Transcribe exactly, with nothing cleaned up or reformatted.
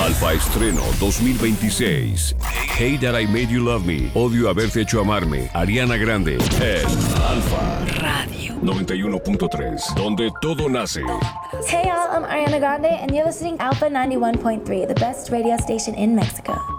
Alfa Estreno dos mil veintiséis. Hey That I Made You Love Me. Odio haberte hecho amarme. Ariana Grande. En Alfa Radio noventa y uno punto tres, donde todo nace. Hey y'all, I'm Ariana Grande and you're listening to Alpha ninety-one point three, the best radio station in Mexico.